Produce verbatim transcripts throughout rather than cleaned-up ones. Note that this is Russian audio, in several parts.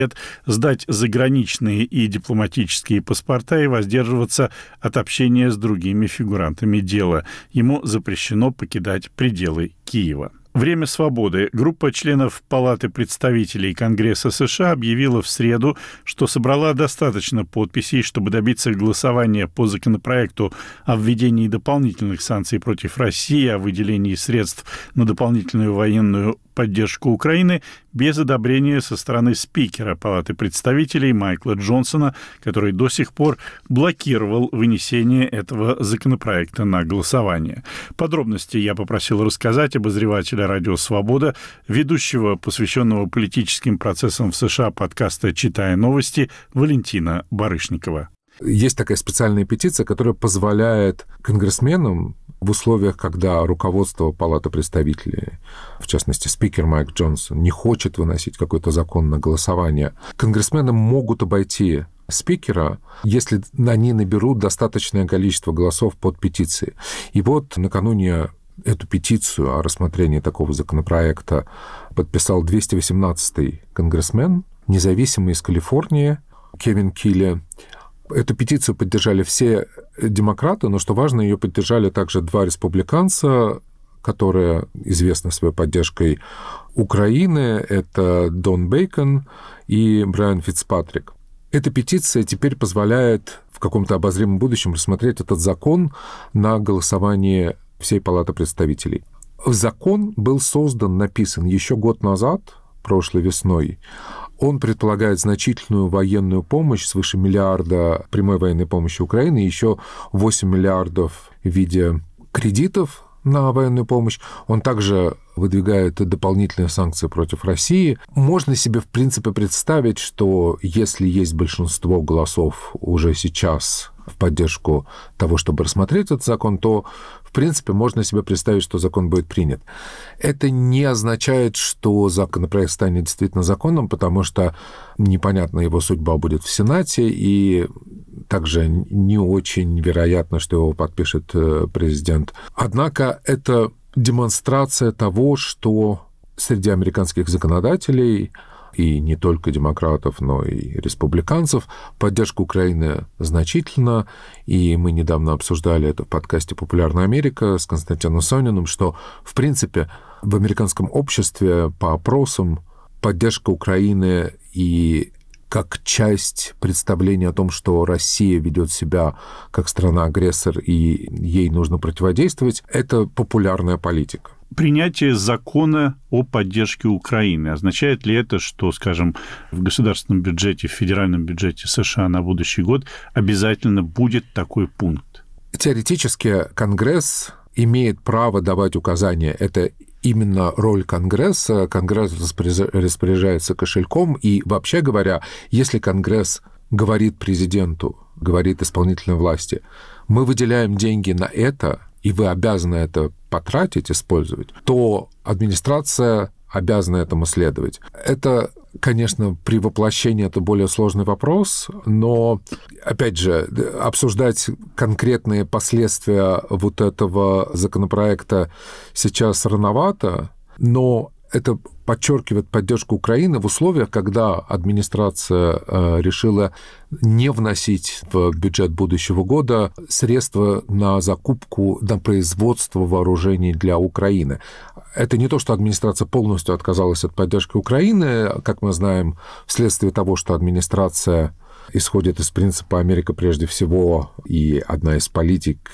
сдать заграничные и дипломатические паспорта и воздерживаться от общения с другими фигурантами дела. Ему запрещено покидать пределы Киева. Время свободы. Группа членов Палаты представителей Конгресса США объявила в среду, что собрала достаточно подписей, чтобы добиться голосования по законопроекту о введении дополнительных санкций против России, о выделении средств на дополнительную военную поддержку Украины без одобрения со стороны спикера Палаты представителей Майкла Джонсона, который до сих пор блокировал вынесение этого законопроекта на голосование. Подробности я попросил рассказать обозревателя «Радио Свобода», ведущего, посвященного политическим процессам в США подкаста «Читая новости» Валентина Барышникова. Есть такая специальная петиция, которая позволяет конгрессменам в условиях, когда руководство Палаты представителей, в частности, спикер Майк Джонсон, не хочет выносить какой-то закон на голосование, конгрессмены могут обойти спикера, если они наберут достаточное количество голосов под петицией. И вот накануне эту петицию о рассмотрении такого законопроекта подписал двести восемнадцатый конгрессмен, независимый из Калифорнии, Кевин Килли. Эту петицию поддержали все демократы, но, что важно, ее поддержали также два республиканца, которые известны своей поддержкой Украины. Это Дон Бейкон и Брайан Фицпатрик. Эта петиция теперь позволяет в каком-то обозримом будущем рассмотреть этот закон на голосовании всей Палаты представителей. Закон был создан, написан еще год назад, прошлой весной. Он предполагает значительную военную помощь, свыше миллиарда прямой военной помощи Украине, и еще восемь миллиардов в виде кредитов на военную помощь. Он также выдвигает дополнительные санкции против России. Можно себе, в принципе, представить, что если есть большинство голосов уже сейчас в поддержку того, чтобы рассмотреть этот закон, то, в принципе, можно себе представить, что закон будет принят. Это не означает, что законопроект станет действительно законом, потому что непонятно, его судьба будет в Сенате, и также не очень вероятно, что его подпишет президент. Однако это демонстрация того, что среди американских законодателей, и не только демократов, но и республиканцев, поддержка Украины значительна, и мы недавно обсуждали это в подкасте «Популярная Америка» с Константином Сониным, что, в принципе, в американском обществе по опросам поддержка Украины и как часть представления о том, что Россия ведет себя как страна-агрессор и ей нужно противодействовать, это популярная политика. Принятие закона о поддержке Украины, означает ли это, что, скажем, в государственном бюджете, в федеральном бюджете США на будущий год обязательно будет такой пункт? Теоретически Конгресс имеет право давать указания. Это именно роль Конгресса. Конгресс распоряжается кошельком, и, вообще говоря, если Конгресс говорит президенту, говорит исполнительной власти, мы выделяем деньги на это, и вы обязаны это потратить, использовать, то администрация обязана этому следовать. Это, конечно, при воплощении это более сложный вопрос, но, опять же, обсуждать конкретные последствия вот этого законопроекта сейчас рановато, но это подчеркивает поддержку Украины в условиях, когда администрация решила не вносить в бюджет будущего года средства на закупку, на производство вооружений для Украины. Это не то, что администрация полностью отказалась от поддержки Украины, как мы знаем, вследствие того, что администрация исходит из принципа «Америка прежде всего», и одна из политик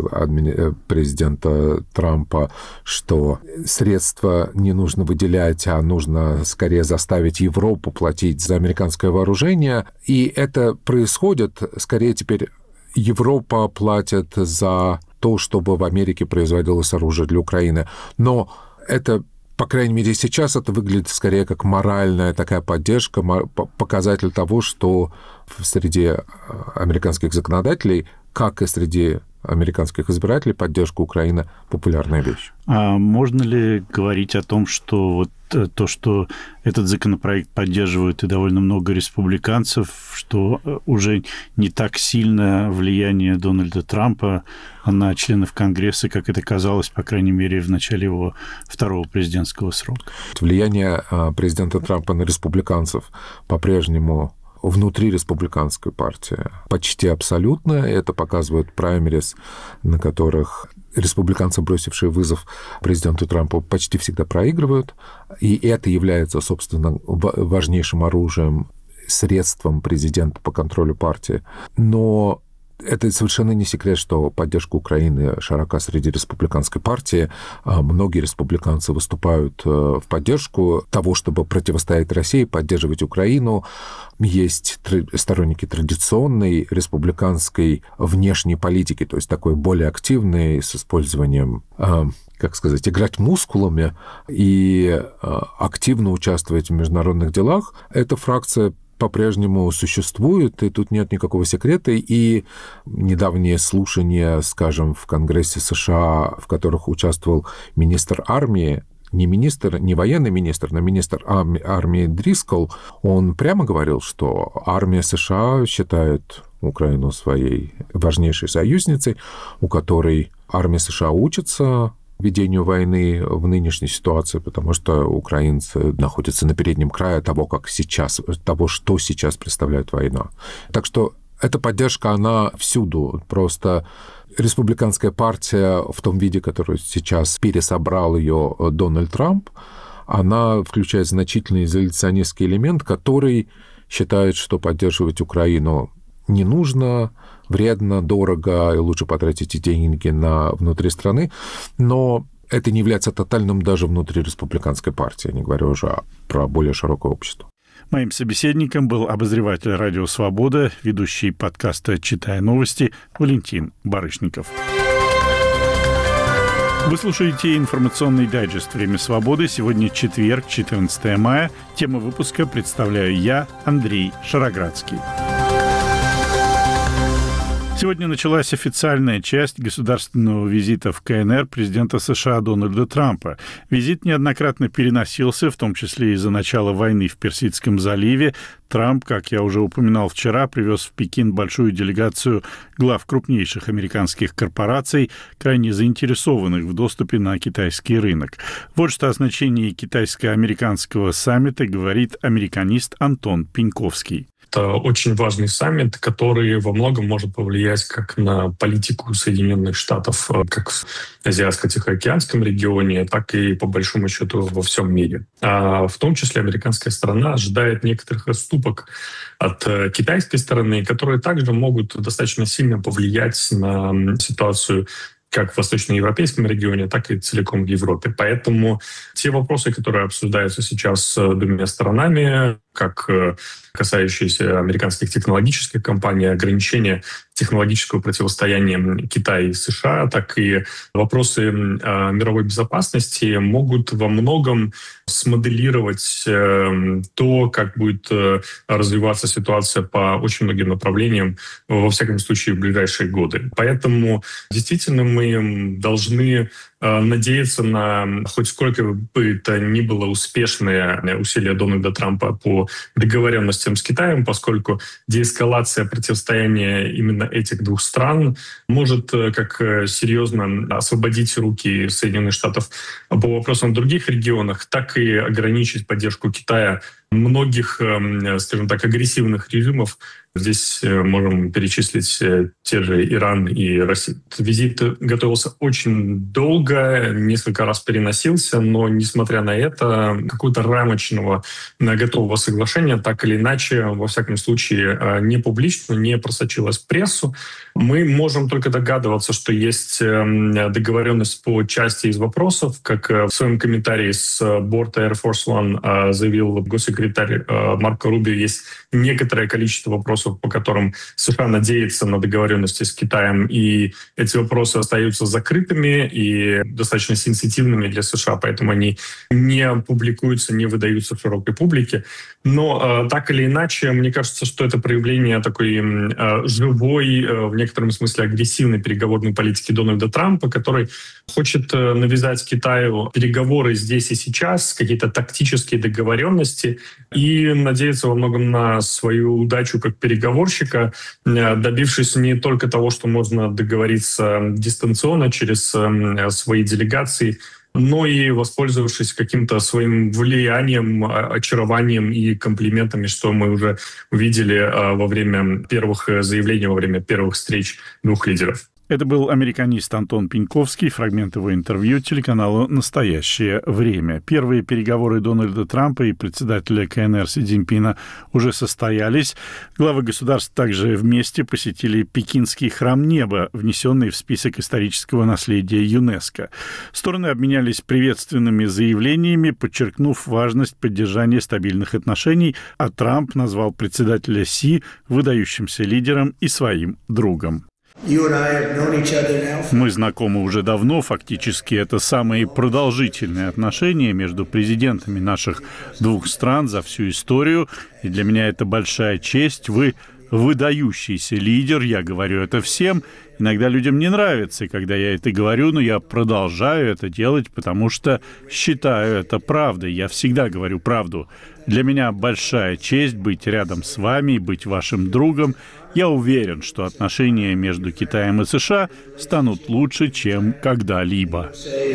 президента Трампа, что средства не нужно выделять, а нужно скорее заставить Европу платить за американское вооружение. И это происходит, скорее теперь Европа платит за то, чтобы в Америке производилось оружие для Украины. Но это, по крайней мере, сейчас это выглядит скорее как моральная такая поддержка, показатель того, что среди американских законодателей, как и среди американских избирателей поддержка Украины – популярная вещь. А можно ли говорить о том, что вот то, что этот законопроект поддерживают и довольно много республиканцев, что уже не так сильно влияние Дональда Трампа на членов Конгресса, как это казалось, по крайней мере, в начале его второго президентского срока? Влияние президента Трампа на республиканцев по-прежнему внутри республиканской партии почти абсолютно. Это показывают праймерис, на которых республиканцы, бросившие вызов президенту Трампу, почти всегда проигрывают. И это является, собственно, важнейшим оружием, средством президента по контролю партии. Но это совершенно не секрет, что поддержка Украины широка среди республиканской партии. Многие республиканцы выступают в поддержку того, чтобы противостоять России, поддерживать Украину. Есть сторонники традиционной республиканской внешней политики, то есть такой более активной, с использованием, как сказать, играть мускулами и активно участвовать в международных делах. Эта фракция по-прежнему существует, и тут нет никакого секрета. И недавние слушания, скажем, в Конгрессе США, в которых участвовал министр армии, не министр, не военный министр, но министр армии Дрискол, он прямо говорил, что армия США считает Украину своей важнейшей союзницей, у которой армия США учится ведению войны в нынешней ситуации, потому что украинцы находятся на переднем крае того, как сейчас, того, что сейчас представляет война. Так что эта поддержка, она всюду. Просто республиканская партия в том виде, который сейчас пересобрал ее Дональд Трамп, она включает значительный изоляционистский элемент, который считает, что поддерживать Украину не нужно, вредно, дорого, и лучше потратить эти деньги на внутри страны. Но это не является тотальным даже внутри республиканской партии, не говоря уже про более широкое общество. Моим собеседником был обозреватель «Радио Свобода», ведущий подкаста «Читая новости» Валентин Барышников. Вы слушаете информационный дайджест «Время свободы». Сегодня четверг, четырнадцатое мая. Тему выпуска представляю я, Андрей Шароградский. Сегодня началась официальная часть государственного визита в КНР президента США Дональда Трампа. Визит неоднократно переносился, в том числе из-за начала войны в Персидском заливе. Трамп, как я уже упоминал вчера, привез в Пекин большую делегацию глав крупнейших американских корпораций, крайне заинтересованных в доступе на китайский рынок. Вот что о значении китайско-американского саммита говорит американист Антон Пеньковский. Это очень важный саммит, который во многом может повлиять как на политику Соединенных Штатов, как в Азиатско-Тихоокеанском регионе, так и, по большому счету, во всем мире. А в том числе американская сторона ожидает некоторых отступок от китайской стороны, которые также могут достаточно сильно повлиять на ситуацию как в восточноевропейском регионе, так и целиком в Европе. Поэтому те вопросы, которые обсуждаются сейчас двумя сторонами, как касающиеся американских технологических компаний, ограничения технологического противостояния Китая и США, так и вопросы мировой безопасности могут во многом смоделировать то, как будет развиваться ситуация по очень многим направлениям, во всяком случае, в ближайшие годы. Поэтому действительно мы должны надеяться на хоть сколько бы то ни было успешные усилия Дональда Трампа по договоренностям с Китаем, поскольку деэскалация противостояния именно этих двух стран может как серьезно освободить руки Соединенных Штатов по вопросам в других регионах, так и ограничить поддержку Китая многих, скажем так, агрессивных режимов. Здесь можем перечислить те же Иран и Россию. Визит готовился очень долго, несколько раз переносился, но, несмотря на это, какого-то рамочного готового соглашения, так или иначе, во всяком случае, не публично, не просочилось в прессу. Мы можем только догадываться, что есть договоренность по части из вопросов, как в своем комментарии с борта Air Force One заявил госсекретарь госсекретарь Марко Рубио, есть некоторое количество вопросов, по которым США надеются на договоренности с Китаем, и эти вопросы остаются закрытыми и достаточно сенситивными для США, поэтому они не публикуются, не выдаются широкой публике. Но так или иначе, мне кажется, что это проявление такой живой, в некотором смысле агрессивной переговорной политики Дональда Трампа, который хочет навязать Китаю переговоры здесь и сейчас, какие-то тактические договоренности, и надеется во многом на свою удачу как переговорщика, добившись не только того, что можно договориться дистанционно через свои делегации, но и воспользовавшись каким-то своим влиянием, очарованием и комплиментами, что мы уже увидели во время первых заявлений, во время первых встреч двух лидеров. Это был американист Антон Пеньковский, фрагмент его интервью телеканалу «Настоящее время». Первые переговоры Дональда Трампа и председателя КНР Си Цзиньпина уже состоялись. Главы государств также вместе посетили Пекинский храм неба, внесенный в список исторического наследия ЮНЕСКО. Стороны обменялись приветственными заявлениями, подчеркнув важность поддержания стабильных отношений, а Трамп назвал председателя Си выдающимся лидером и своим другом. Мы знакомы уже давно, фактически это самые продолжительные отношения между президентами наших двух стран за всю историю, и для меня это большая честь. Вы выдающийся лидер, я говорю это всем. Иногда людям не нравится, когда я это говорю, но я продолжаю это делать, потому что считаю это правдой. Я всегда говорю правду. Для меня большая честь быть рядом с вами и быть вашим другом. Я уверен, что отношения между Китаем и США станут лучше, чем когда-либо.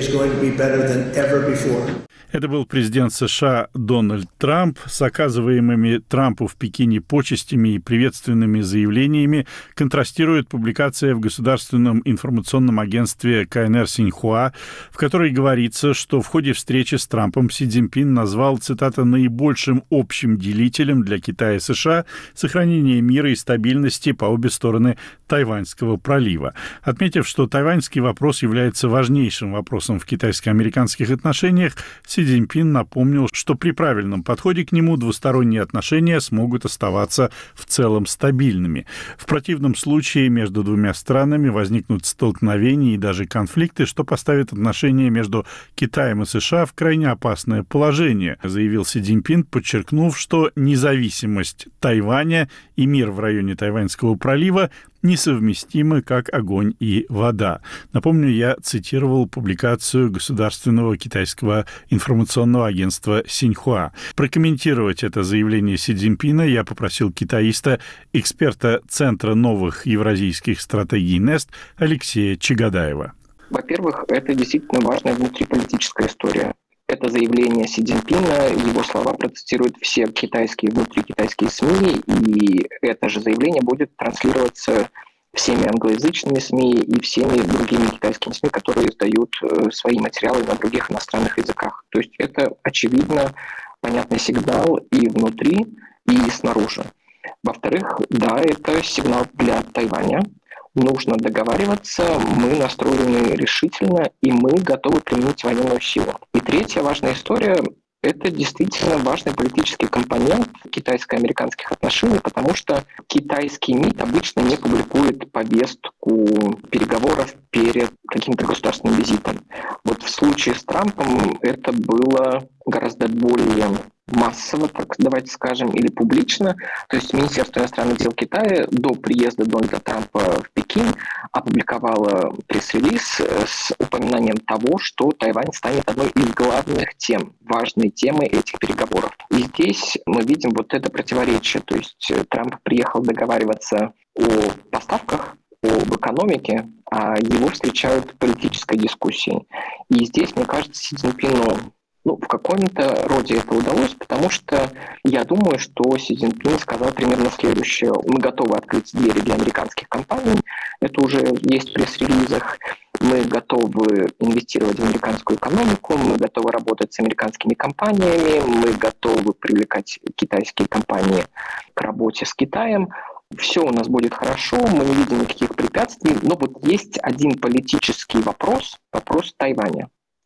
Это был президент США Дональд Трамп. С оказываемыми Трампу в Пекине почестями и приветственными заявлениями контрастирует публикация в Государственном информационном агентстве КНР Синьхуа, в которой говорится, что в ходе встречи с Трампом Си Цзиньпин назвал, цитата, «наибольшим общим делителем для Китая и США сохранение мира и стабильности по обе стороны Тайваньского пролива», отметив, что тайваньский вопрос является важнейшим вопросом в китайско-американских отношениях. Си Цзиньпин напомнил, что при правильном подходе к нему двусторонние отношения смогут оставаться в целом стабильными. В противном случае между двумя странами возникнут столкновения и даже конфликты, что поставит отношения между Китаем и США в крайне опасное положение, заявил Си Цзиньпин, подчеркнув, что независимость Тайваня и мир в районе Тайваньского пролива несовместимы, как огонь и вода. Напомню, я цитировал публикацию Государственного китайского информационного агентства Синьхуа. Прокомментировать это заявление Си Цзиньпина я попросил китаиста, эксперта Центра новых евразийских стратегий НЕСТ Алексея Чагадаева. Во-первых, это действительно важная внутриполитическая история. Это заявление Си Цзиньпина, его слова процитируют все китайские, внутрикитайские СМИ, и это же заявление будет транслироваться всеми англоязычными СМИ и всеми другими китайскими СМИ, которые издают свои материалы на других иностранных языках. То есть это, очевидно, понятный сигнал и внутри, и снаружи. Во-вторых, да, это сигнал для Тайваня. Нужно договариваться, мы настроены решительно, и мы готовы применить военную силу. И третья важная история – это действительно важный политический компонент китайско-американских отношений, потому что китайский МИД обычно не публикует повестку переговоров перед каким-то государственным визитом. Вот в случае с Трампом это было гораздо более массово, так давайте скажем, или публично. То есть Министерство иностранных дел Китая до приезда Дональда Трампа в Пекин опубликовало пресс-релиз с упоминанием того, что Тайвань станет одной из главных тем, важной темой этих переговоров. И здесь мы видим вот это противоречие. То есть Трамп приехал договариваться о поставках, об экономике, а его встречают политической дискуссией. И здесь, мне кажется, Си Цзиньпину Ну, в каком-то роде это удалось, потому что я думаю, что Си Цзиньпин сказал примерно следующее. Мы готовы открыть двери для американских компаний. Это уже есть в пресс-релизах. Мы готовы инвестировать в американскую экономику, мы готовы работать с американскими компаниями, мы готовы привлекать китайские компании к работе с Китаем. Все у нас будет хорошо, мы не видим никаких препятствий. Но вот есть один политический вопрос, вопрос Тайваня.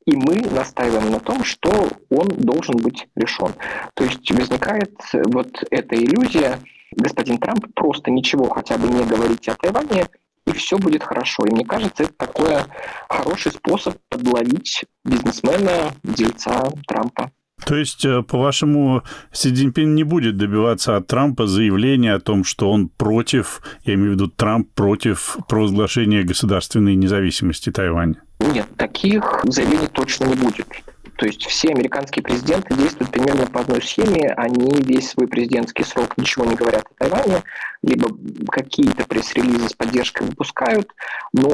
И мы настаиваем на том, что он должен быть решен. То есть возникает вот эта иллюзия, господин Трамп просто ничего хотя бы не говорите о Тайване, и все будет хорошо. И мне кажется, это такой хороший способ подловить бизнесмена, дельца Трампа. То есть, по-вашему, Си Цзиньпин не будет добиваться от Трампа заявления о том, что он против, я имею в виду Трамп против провозглашения государственной независимости Тайваня? Нет, таких заявлений точно не будет. То есть все американские президенты действуют примерно по одной схеме. Они весь свой президентский срок ничего не говорят о Тайване, либо какие-то пресс-релизы с поддержкой выпускают, но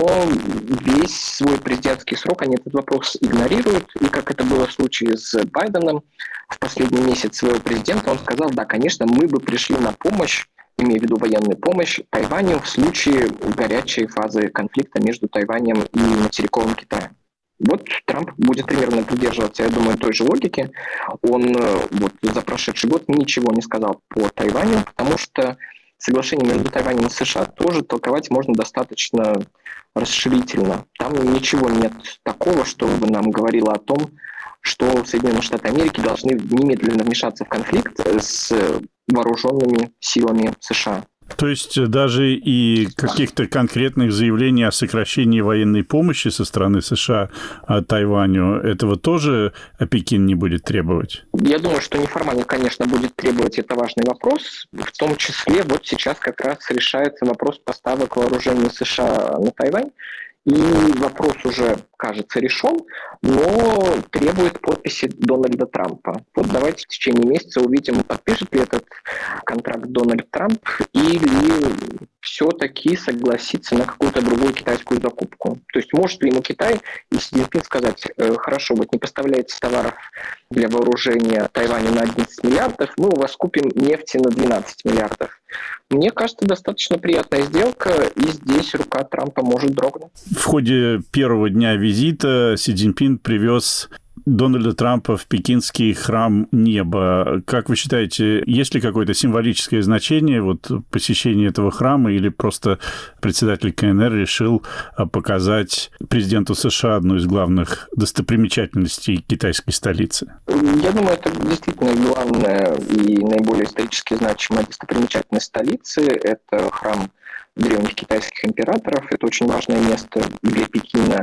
весь свой президентский срок они этот вопрос игнорируют. И как это было в случае с Байденом, в последний месяц своего президента он сказал, да, конечно, мы бы пришли на помощь, имея в виду военную помощь, Тайваню в случае горячей фазы конфликта между Тайванем и материковым Китаем. Вот Трамп будет примерно придерживаться, я думаю, той же логики. Он вот за прошедший год ничего не сказал по Тайваню, потому что соглашение между Тайванем и США тоже толковать можно достаточно расширительно. Там ничего нет такого, что бы нам говорило о том, что Соединенные Штаты Америки должны немедленно вмешаться в конфликт с вооруженными силами США. То есть даже и каких-то конкретных заявлений о сокращении военной помощи со стороны США Тайваню, этого тоже Пекин не будет требовать? Я думаю, что неформально, конечно, будет требовать, это важный вопрос. В том числе вот сейчас как раз решается вопрос поставок вооружений США на Тайвань. И вопрос уже, кажется, решен, но требует подписи Дональда Трампа. Вот давайте в течение месяца увидим, подпишет ли этот контракт Дональд Трамп или все-таки согласится на какую-то другую китайскую закупку. То есть может ли ему Китай и Си Цзиньпин сказать, хорошо, вот не поставляете товаров для вооружения Тайваню на одиннадцать миллиардов, мы у вас купим нефти на двенадцать миллиардов. Мне кажется, достаточно приятная сделка, и здесь рука Трампа может дрогнуть. В ходе первого дня визита Си Цзиньпин привез Дональда Трампа в пекинский храм неба. Как вы считаете, есть ли какое-то символическое значение вот посещения этого храма, или просто председатель ка эн эр решил показать президенту США одну из главных достопримечательностей китайской столицы? Я думаю, это действительно главная и наиболее исторически значимая достопримечательность столицы. Это храм древних китайских императоров. Это очень важное место для Пекина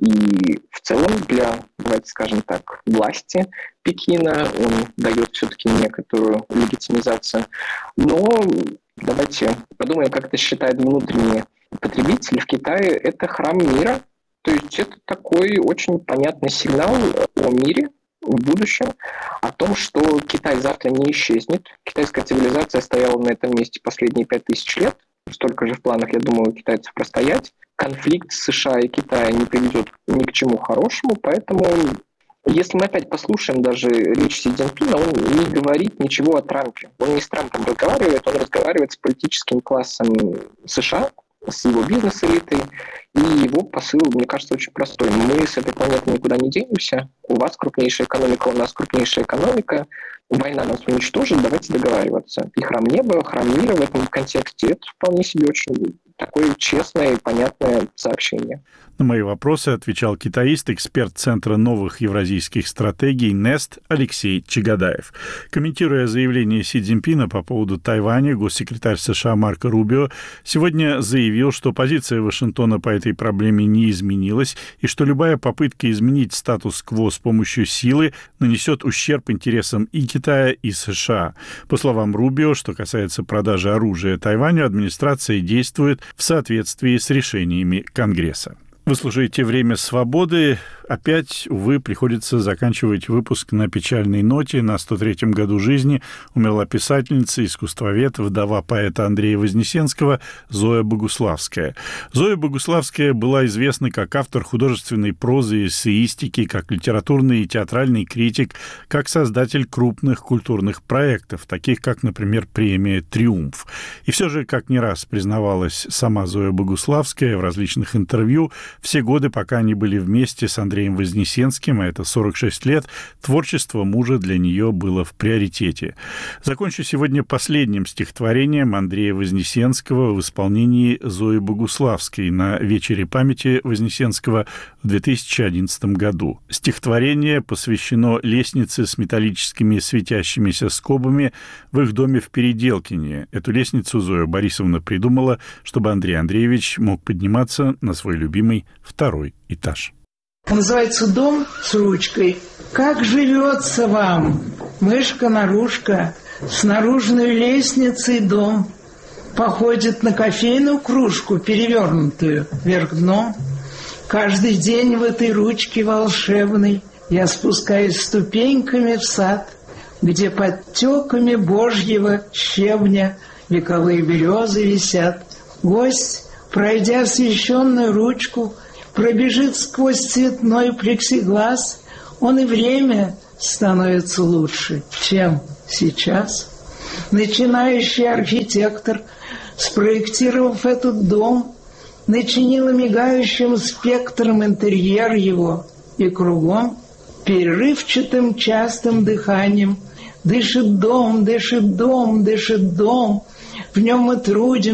и в целом для, давайте скажем так, власти Пекина. Он дает все-таки некоторую легитимизацию. Но давайте подумаем, как это считает внутренний потребитель в Китае. Это храм мира. То есть это такой очень понятный сигнал о мире в будущем, о том, что Китай завтра не исчезнет. Китайская цивилизация стояла на этом месте последние пять тысяч лет. Столько же в планах, я думаю, у китайцев простоять. Конфликт США и Китая не приведет ни к чему хорошему, поэтому если мы опять послушаем даже речь Си Цзиньпина, он не говорит ничего о Трампе. Он не с Трампом разговаривает, он разговаривает с политическим классом США, с его бизнес-элитой, и его посыл, мне кажется, очень простой. Мы с этой планеты никуда не денемся, у вас крупнейшая экономика, у нас крупнейшая экономика, война нас уничтожит, давайте договариваться. И храм неба, храм мира в этом контексте, это вполне себе очень такое честное и понятное сообщение. На мои вопросы отвечал китаист, эксперт Центра новых евразийских стратегий Нест Алексей Чагадаев. Комментируя заявление Си Цзиньпина по поводу Тайваня, госсекретарь США Марко Рубио сегодня заявил, что позиция Вашингтона по этой проблеме не изменилась и что любая попытка изменить статус-кво с помощью силы нанесет ущерб интересам и Китая, и США. По словам Рубио, что касается продажи оружия Тайваню, администрация действует в соответствии с решениями Конгресса. Вы слушаете «Время свободы». Опять, увы, приходится заканчивать выпуск на печальной ноте. На сто третьем году жизни умерла писательница, искусствовед, вдова поэта Андрея Вознесенского Зоя Богуславская. Зоя Богуславская была известна как автор художественной прозы и эссеистики, как литературный и театральный критик, как создатель крупных культурных проектов, таких как, например, премия «Триумф». И все же, как не раз признавалась сама Зоя Богуславская в различных интервью, Все годы, пока они были вместе с Андреем Вознесенским, а это сорок шесть лет, творчество мужа для нее было в приоритете. Закончу сегодня последним стихотворением Андрея Вознесенского в исполнении Зои Богуславской на вечере памяти Вознесенского в две тысячи одиннадцатом году. Стихотворение посвящено лестнице с металлическими светящимися скобами в их доме в Переделкине. Эту лестницу Зоя Борисовна придумала, чтобы Андрей Андреевич мог подниматься на свой любимый второй этаж. Называется «Дом с ручкой». Как живется вам, мышка-нарушка, с наружной лестницей дом? Походит на кофейную кружку, перевернутую вверх дном. Каждый день в этой ручке волшебной я спускаюсь ступеньками в сад, где под тёками божьего щебня вековые березы висят. Гость, пройдя освещенную ручку, пробежит сквозь цветной плексиглаз, он и время становится лучше, чем сейчас. Начинающий архитектор, спроектировав этот дом, начинила мигающим спектром интерьер его, и кругом перерывчатым частым дыханием дышит дом, дышит дом, дышит дом, в нем мы трудим.